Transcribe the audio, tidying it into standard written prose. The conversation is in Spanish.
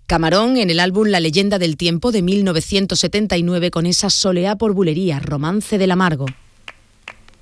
Camarón en el álbum La leyenda del tiempo de 1979 con esa Soleá por bulería, Romance del amargo.